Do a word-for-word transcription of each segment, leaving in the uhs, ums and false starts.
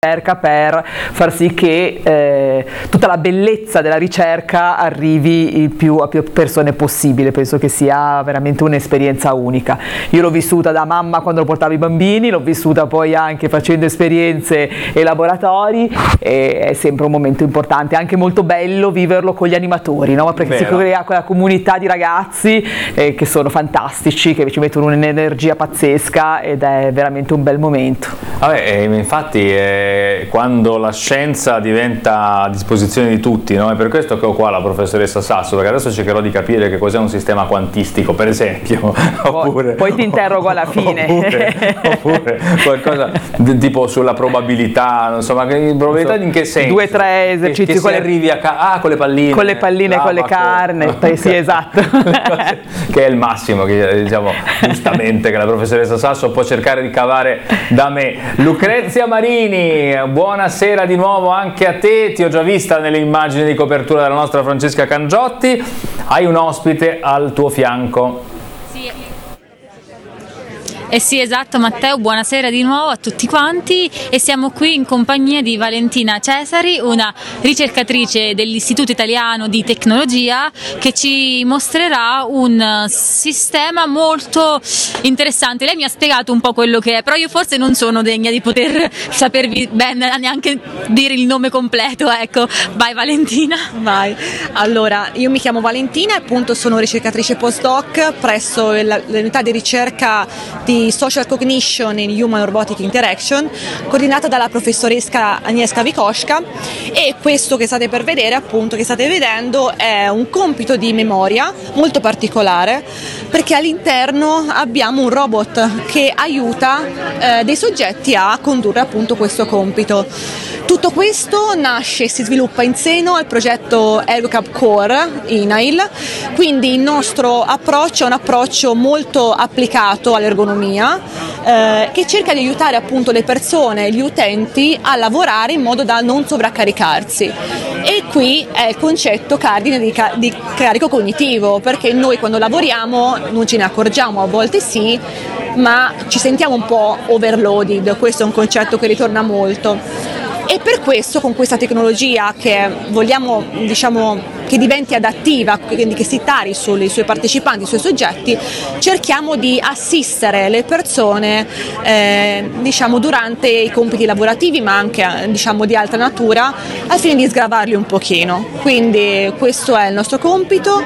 ricerca per far sì che eh, tutta la bellezza della ricerca arrivi il più, a più persone possibile. Penso che sia veramente un'esperienza unica. Io l'ho vissuta da mamma quando portavo i bambini, l'ho vissuta poi anche facendo esperienze e laboratori, e è sempre un momento importante, anche molto bello viverlo con gli animatori, no? Perché Vero. si crea quella comunità di ragazzi eh, che sono fantastici, che ci mettono un'energia pazzesca ed è veramente un bel momento. Vabbè, infatti eh... quando la scienza diventa a disposizione di tutti, no? È per questo che ho qua la professoressa Sasso, perché adesso cercherò di capire che cos'è un sistema quantistico, per esempio. Oppure, poi ti interrogo alla fine. Oppure, oppure qualcosa tipo sulla probabilità, insomma, probabilità in che senso? Due, tre esercizi. Che, che con le, arrivi a ca- ah, con le palline. Con le palline, con le carne. Okay. Sì, esatto. Che è il massimo, che diciamo giustamente che la professoressa Sasso può cercare di cavare da me. Lucrezia Marini, buonasera di nuovo anche a te, ti ho già vista nelle immagini di copertura della nostra Francesca Cangiotti, hai un ospite al tuo fianco. Sì. Eh sì, esatto Matteo, buonasera di nuovo a tutti quanti e siamo qui in compagnia di Valentina Cesari, una ricercatrice dell'Istituto Italiano di Tecnologia, che ci mostrerà un sistema molto interessante. Lei mi ha spiegato un po' quello che è, però io forse non sono degna di poter sapervi bene neanche dire il nome completo, ecco. Vai Valentina. Vai. Allora, io mi chiamo Valentina e appunto sono ricercatrice postdoc presso l'unità di ricerca di Social Cognition in Human Robotic Interaction, coordinata dalla professoressa Agnieszka Wikoszka, e questo che state per vedere, appunto, che state vedendo, è un compito di memoria molto particolare, perché all'interno abbiamo un robot che aiuta eh, dei soggetti a condurre appunto questo compito. Tutto questo nasce e si sviluppa in seno al progetto ErgoCap Core I N A I L, quindi il nostro approccio è un approccio molto applicato all'ergonomia, eh, che cerca di aiutare appunto le persone, gli utenti, a lavorare in modo da non sovraccaricarsi. E qui è il concetto cardine di, ca- di carico cognitivo, perché noi quando lavoriamo non ce ne accorgiamo, a volte sì, ma ci sentiamo un po' overloaded. Questo è un concetto che ritorna molto. E per questo, con questa tecnologia che vogliamo, diciamo, che diventi adattiva, quindi che si tari sui suoi partecipanti, sui soggetti, cerchiamo di assistere le persone eh, diciamo, durante i compiti lavorativi, ma anche diciamo, di altra natura, al fine di sgravarli un pochino. Quindi questo è il nostro compito,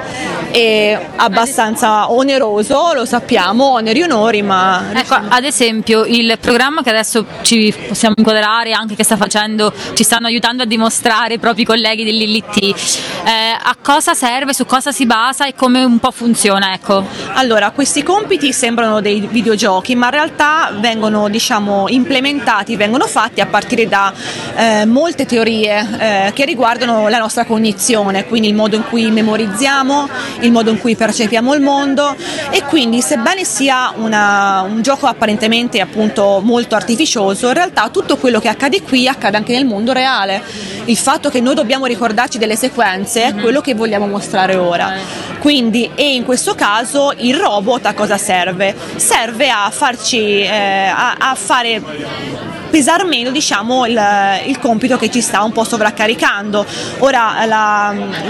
è abbastanza oneroso, lo sappiamo, oneri onori, ma... Ecco, ad esempio il programma che adesso ci possiamo inquadrare, anche che sta facendo, ci stanno aiutando a dimostrare i propri colleghi dell'I L T, eh, a cosa serve, su cosa si basa e come un po' funziona, ecco. Allora, questi compiti sembrano dei videogiochi, ma in realtà vengono, diciamo, implementati, vengono fatti a partire da eh, molte teorie eh, che riguardano la nostra cognizione, quindi il modo in cui memorizziamo, il modo in cui percepiamo il mondo, e quindi sebbene sia una, un gioco apparentemente appunto molto artificioso, in realtà tutto quello che accade qui accade anche nel mondo reale. Il fatto che noi dobbiamo ricordarci delle sequenze è quello che vogliamo mostrare ora. Quindi, e in questo caso il robot a cosa serve? Serve a farci eh, a, a fare pesar meno, diciamo, il, il compito che ci sta un po' sovraccaricando. Ora la